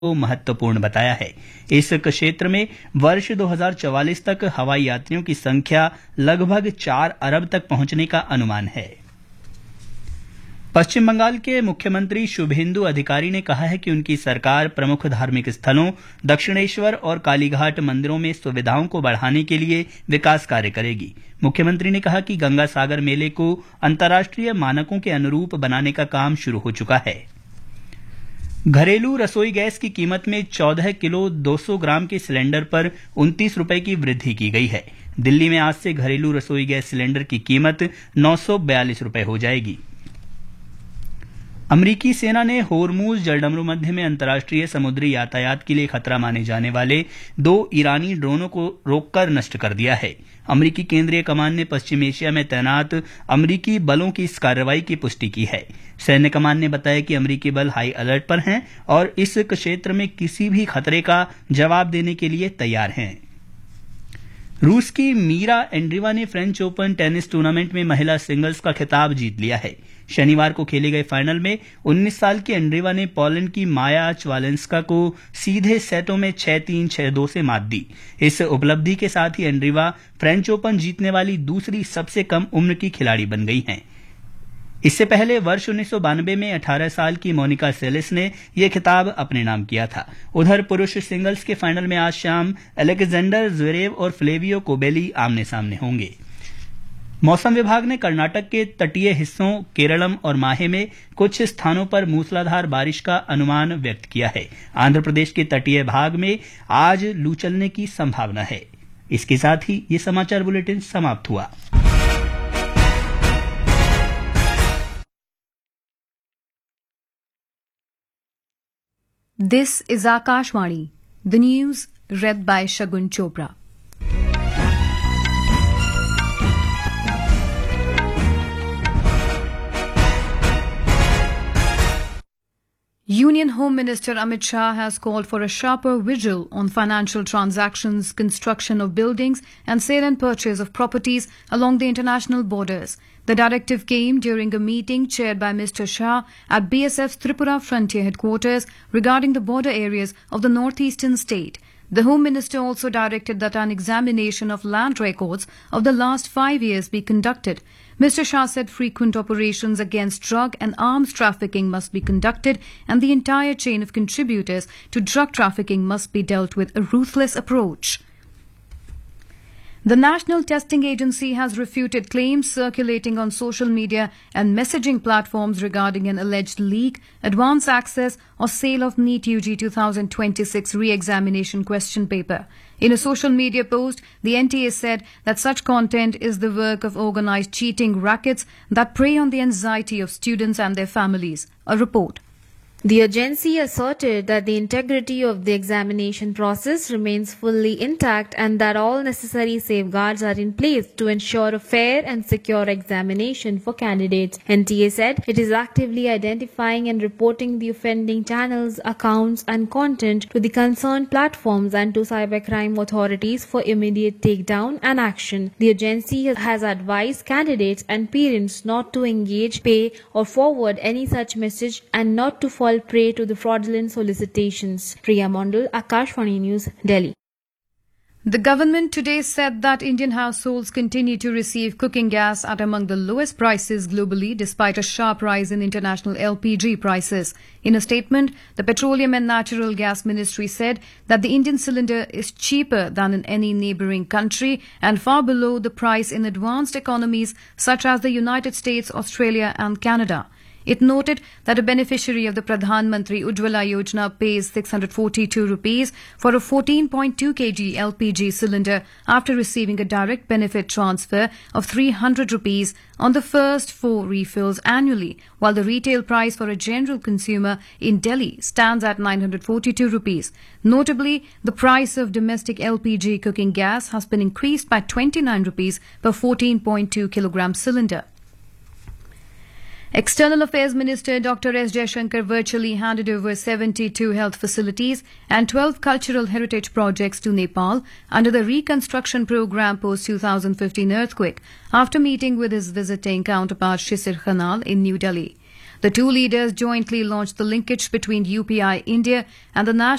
को महत्वपूर्ण बताया है। इस क्षेत्र में वर्ष 2044 तक हवाई यात्रियों की संख्या लगभग 4 अरब तक पहुंचने का अनुमान है। पश्चिम बंगाल के मुख्यमंत्री शुभेंदु अधिकारी ने कहा है कि उनकी सरकार प्रमुख धार्मिक स्थलों, दक्षिणेश्वर और कालीघाट मंदिरों में सुविधाओं को बढ़ाने के लिए विकास कार्य करेगी। मुख्यमंत्री ने कहा कि गंगा सागर मेले को अंतर्राष्ट्रीय मानकों के अनुरूप बनाने का काम शुरू हो चुका है। घरेलू रसोई गैस की कीमत में 14 किलो 200 ग्राम के सिलेंडर पर 29 रुपए की वृद्धि की गई है। दिल्ली में आज से घरेलू रसोई गैस सिलेंडर की कीमत 942 रुपए हो जाएगी। अमरीकी सेना ने होर्मुज जलडमरू मध्य में अंतर्राष्ट्रीय समुद्री यातायात के लिए खतरा माने जाने वाले 2 ईरानी ड्रोनों को रोककर नष्ट कर दिया है। अमरीकी केंद्रीय कमान ने पश्चिम एशिया में तैनात अमरीकी बलों की इस कार्रवाई की पुष्टि की है। सैन्य कमान ने बताया कि अमरीकी बल हाई अलर्ट पर हैं और इस क्षेत्र में किसी भी खतरे का जवाब देने के लिए तैयार हैं। रूस की मीरा एंड्रीवा ने फ्रेंच ओपन टेनिस टूर्नामेंट में महिला सिंगल्स का खिताब जीत लिया है। शनिवार को खेले गए फाइनल में 19 साल की एंड्रीवा ने पोलैंड की माया च्वालेंस्का को सीधे सेटों में 6-3, 6-2 से मात दी। इस उपलब्धि के साथ ही एंड्रीवा फ्रेंच ओपन जीतने वाली दूसरी सबसे कम उम्र की खिलाड़ी बन गई हैं। इससे पहले वर्ष 1992 में 18 साल की मोनिका सेलेस ने यह खिताब अपने नाम किया था। उधर पुरुष सिंगल्स के फाइनल में आज शाम अलेक्जेंडर ज़्वेरेव और फ्लेवियो कोबेली आमने सामने होंगे। मौसम विभाग ने कर्नाटक के तटीय हिस्सों केरलम और माहे में कुछ स्थानों पर मूसलाधार बारिश का अनुमान व्यक्त किया है। आंध्र प्रदेश के तटीय भाग में आज लू चलने की संभावना है। इसके साथ ही ये समाचार बुलेटिन समाप्त हुआ। This is Akashvani. The news read by Shagun Chopra. Union Home Minister Amit Shah has called for a sharper vigil on financial transactions, construction of buildings and sale and purchase of properties along the international borders. The directive came during a meeting chaired by Mr. Shah at BSF's Tripura Frontier Headquarters regarding the border areas of the northeastern state. The Home Minister also directed that an examination of land records of the last 5 years be conducted. Mr. Shah said frequent operations against drug and arms trafficking must be conducted and the entire chain of contributors to drug trafficking must be dealt with a ruthless approach. The National Testing Agency has refuted claims circulating on social media and messaging platforms regarding an alleged leak, advance access or sale of NEET UG 2026 re-examination question paper. In a social media post, the NTA said that such content is the work of organized cheating rackets that prey on the anxiety of students and their families. A report. The agency asserted that the integrity of the examination process remains fully intact and that all necessary safeguards are in place to ensure a fair and secure examination for candidates. NTA said it is actively identifying and reporting the offending channels, accounts and content to the concerned platforms and to cybercrime authorities for immediate takedown and action. The agency has advised candidates and parents not to engage, pay or forward any such message and not to fall prey to the fraudulent solicitations. Priya Mondal, Akashvani News, Delhi. The government today said that Indian households continue to receive cooking gas at among the lowest prices globally despite a sharp rise in international LPG prices. In a statement, the Petroleum and Natural Gas Ministry said that the Indian cylinder is cheaper than in any neighbouring country and far below the price in advanced economies such as the United States, Australia and Canada. It noted that a beneficiary of the Pradhan Mantri Ujjwala Yojana pays 642 rupees for a 14.2 kg LPG cylinder after receiving a direct benefit transfer of 300 rupees on the first 4 refills annually, while the retail price for a general consumer in Delhi stands at 942 rupees. Notably, the price of domestic LPG cooking gas has been increased by 29 rupees per 14.2 kilogram cylinder. External Affairs Minister Dr. S. Jaishankar virtually handed over 72 health facilities and 12 cultural heritage projects to Nepal under the reconstruction program post-2015 earthquake after meeting with his visiting counterpart Shisir Khanal in New Delhi. The two leaders jointly launched the linkage between UPI India and the National